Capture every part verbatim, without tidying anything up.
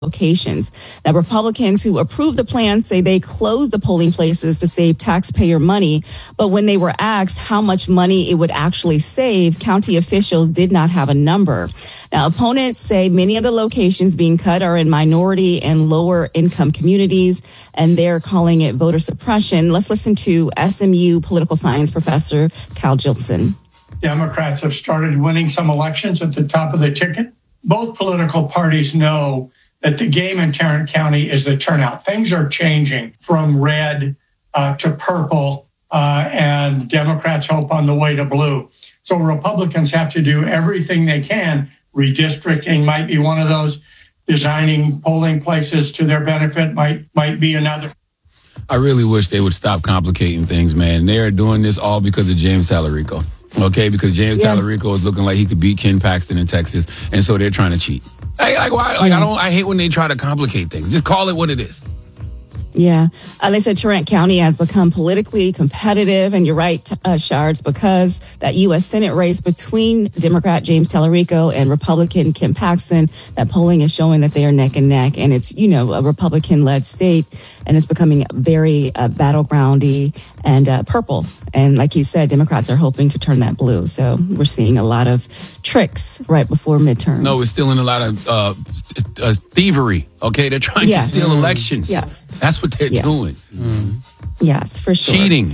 locations. Now, Republicans who approved the plan say they closed the polling places to save taxpayer money. But when they were asked how much money it would actually save, county officials did not have a number. Now, opponents say many of the locations being cut are in minority and lower income communities, and they're calling it voter suppression. Let's listen to S M U political science professor Cal Jilson. Democrats have started winning some elections at the top of the ticket. Both political parties know that the game in Tarrant County is the turnout. Things are changing from red uh, to purple, uh, and Democrats hope on the way to blue. So Republicans have to do everything they can. Redistricting might be one of those. Designing polling places to their benefit might might be another. I really wish they would stop complicating things, man. They're doing this all because of James Tallarico. Okay, because James yeah. Tallarico is looking like he could beat Ken Paxton in Texas, and so they're trying to cheat. Like, like, why, like yeah. I don't. I hate when they try to complicate things. Just call it what it is. Yeah. Uh, they said Tarrant County has become politically competitive. And you're right, uh, Shards, because that U S Senate race between Democrat James Tallarico and Republican Ken Paxton, that polling is showing that they are neck and neck. And it's, you know, a Republican-led state, and it's becoming very uh, battlegroundy and uh, purple. And like you said, Democrats are hoping to turn that blue. So we're seeing a lot of tricks right before midterms. No, we're still in a lot of uh, uh, thievery. Okay, they're trying yeah. to steal mm. elections. Yes. That's what they're yeah. doing. Mm. Yes, for sure. Cheating.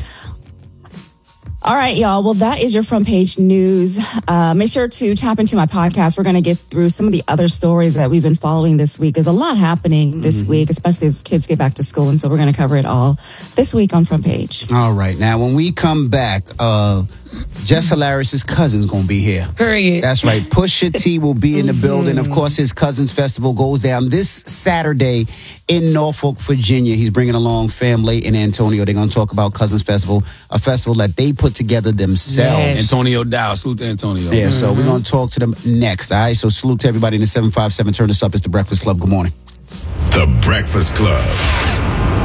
All right, y'all. Well, that is your front page news. Uh, make sure to tap into my podcast. We're going to get through some of the other stories that we've been following this week. There's a lot happening this mm-hmm. week, especially as kids get back to school. And so we're going to cover it all this week on Front Page. All right. Now, when we come back, uh, Jess Hilarious's cousin's going to be here. Period. That's right. Pusha T will be in the mm-hmm. building. Of course, his Cousins Festival goes down this Saturday in Norfolk, Virginia. He's bringing along family in Antonio. They're going to talk about Cousins Festival, a festival that they put together themselves. Yes. Antonio Dow. Salute to Antonio. Yeah, mm-hmm. so we're going to talk to them next. All right, so salute to everybody in the seven five seven. Turn this up. It's The Breakfast Club. Good morning. The Breakfast Club.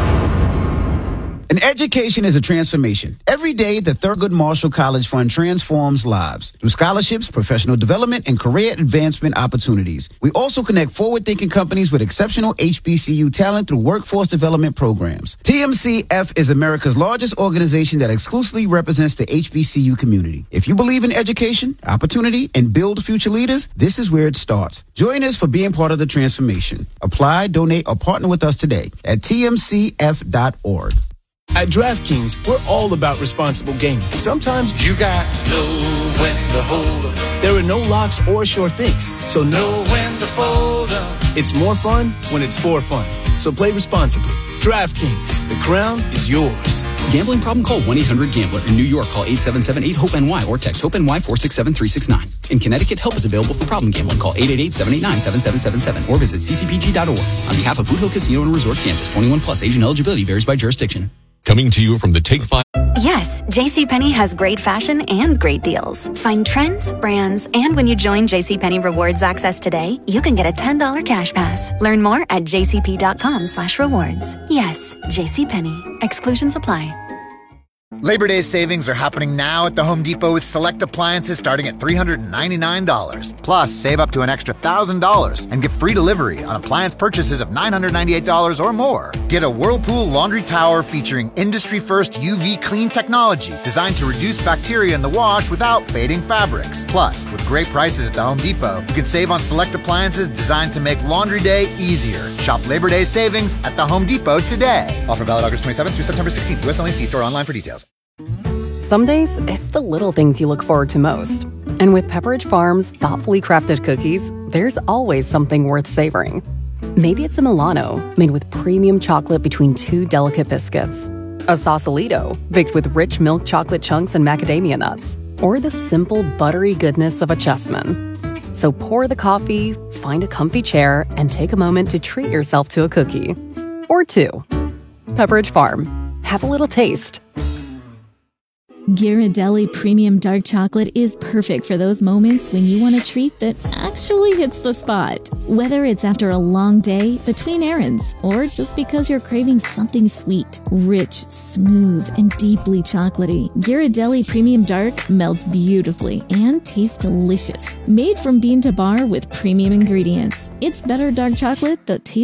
An education is a transformation. Every day, the Thurgood Marshall College Fund transforms lives through scholarships, professional development, and career advancement opportunities. We also connect forward-thinking companies with exceptional H B C U talent through workforce development programs. T M C F is America's largest organization that exclusively represents the H B C U community. If you believe in education, opportunity, and build future leaders, this is where it starts. Join us for being part of the transformation. Apply, donate, or partner with us today at T M C F dot org. At DraftKings, we're all about responsible gaming. Sometimes you got to know when to hold up. There are no locks or sure things, so know when to fold up. It's more fun when it's for fun. So play responsibly. DraftKings, the crown is yours. Gambling problem? Call one eight hundred gambler. In New York, call eight seven seven eight hope N Y or text HOPE-NY four six seven three six nine. In Connecticut, help is available for problem gambling. Call eight eight eight seven eight nine seven seven seven seven or visit c c p g dot org. On behalf of Boot Hill Casino and Resort, Kansas, twenty-one plus, age and eligibility varies by jurisdiction. Coming to you from the Take Five. Yes, JCPenney has great fashion and great deals. Find trends, brands, and when you join JCPenney Rewards Access today, you can get a ten dollars cash pass. Learn more at jcp.com slash rewards. Yes, JCPenney. Exclusions apply. Labor Day savings are happening now at the Home Depot with select appliances starting at three hundred ninety-nine dollars. Plus, save up to an extra one thousand dollars and get free delivery on appliance purchases of nine hundred ninety-eight dollars or more. Get a Whirlpool laundry tower featuring industry-first U V clean technology designed to reduce bacteria in the wash without fading fabrics. Plus, with great prices at the Home Depot, you can save on select appliances designed to make laundry day easier. Shop Labor Day savings at the Home Depot today. Offer valid August twenty-seventh through September sixteenth. U S only. See store online for details. Some days, it's the little things you look forward to most. And with Pepperidge Farm's thoughtfully crafted cookies, there's always something worth savoring. Maybe it's a Milano, made with premium chocolate between two delicate biscuits. A Sausalito, baked with rich milk chocolate chunks and macadamia nuts. Or the simple, buttery goodness of a Chessman. So pour the coffee, find a comfy chair, and take a moment to treat yourself to a cookie. Or two. Pepperidge Farm. Have a little taste. Ghirardelli Premium Dark Chocolate is perfect for those moments when you want a treat that actually hits the spot. Whether it's after a long day, between errands, or just because you're craving something sweet, rich, smooth, and deeply chocolatey, Ghirardelli Premium Dark melts beautifully and tastes delicious. Made from bean to bar with premium ingredients, it's better dark chocolate that tastes